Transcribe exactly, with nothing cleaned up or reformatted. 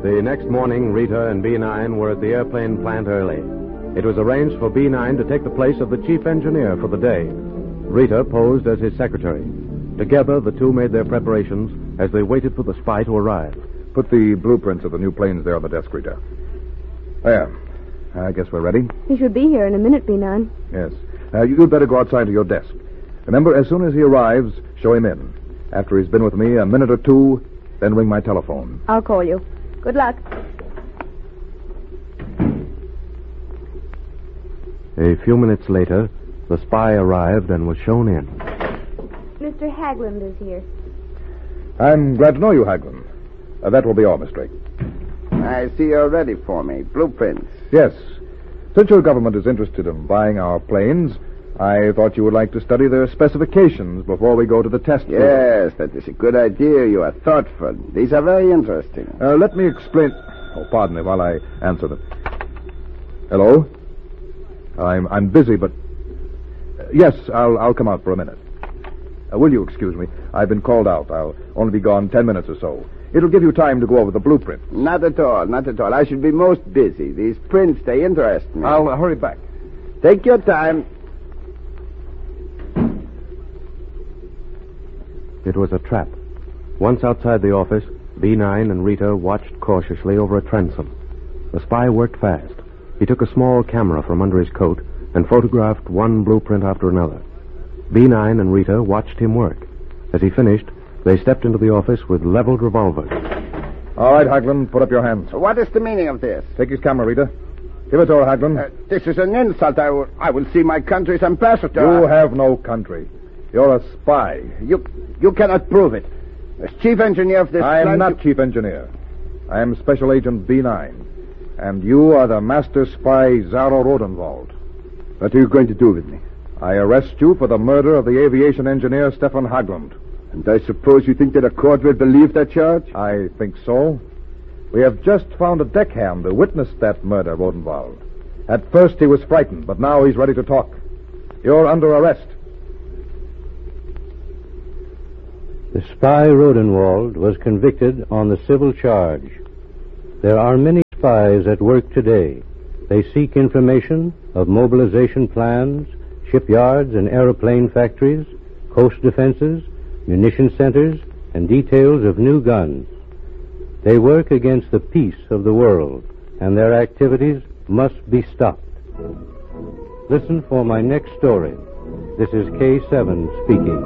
The next morning, Rita and B nine were at the airplane plant early. It was arranged for B nine to take the place of the chief engineer for the day. Rita posed as his secretary. Together, the two made their preparations as they waited for the spy to arrive. Put the blueprints of the new planes there on the desk, Rita. There. I guess we're ready. He should be here in a minute, B nine. Yes. Uh, you'd better go outside to your desk. Remember, as soon as he arrives, show him in. After he's been with me a minute or two, then ring my telephone. I'll call you. Good luck. A few minutes later, the spy arrived and was shown in. Mister Haglund is here. I'm glad to know you, Haglund. Uh, that will be all, Miss Drake. I see you're ready for me. Blueprints. Yes. Since your government is interested in buying our planes, I thought you would like to study their specifications before we go to the test field. Yes, that is a good idea. You are thoughtful. These are very interesting. Uh, let me explain... Oh, pardon me while I answer them. Hello? I'm I'm busy, but... Uh, yes, I'll I'll come out for a minute. Uh, will you excuse me? I've been called out. I'll only be gone ten minutes or so. It'll give you time to go over the blueprint. Not at all, not at all. I should be most busy. These prints, they interest me. I'll uh, hurry back. Take your time. It was a trap. Once outside the office, B nine and Rita watched cautiously over a transom. The spy worked fast. He took a small camera from under his coat and photographed one blueprint after another. B nine and Rita watched him work. As he finished, they stepped into the office with leveled revolvers. All right, Haglund, put up your hands. What is the meaning of this? Take his camera, Rita. Give it to her, Haglund. Uh, this is an insult. I will, I will see my country's ambassador. You have no country. You're a spy. You you cannot prove it. As chief engineer of this... I am plant, not you... chief engineer. I am Special Agent B nine. And you are the master spy, Zaro Rodenwald. What are you going to do with me? I arrest you for the murder of the aviation engineer, Stefan Haglund. And I suppose you think that a court will believe that charge? I think so. We have just found a deckhand who witnessed that murder, Rodenwald. At first he was frightened, but now he's ready to talk. You're under arrest. The spy Rodenwald was convicted on the civil charge. There are many spies at work today. They seek information of mobilization plans, shipyards and aeroplane factories, coast defenses, munition centers, and details of new guns. They work against the peace of the world, and their activities must be stopped. Listen for my next story. This is K seven speaking.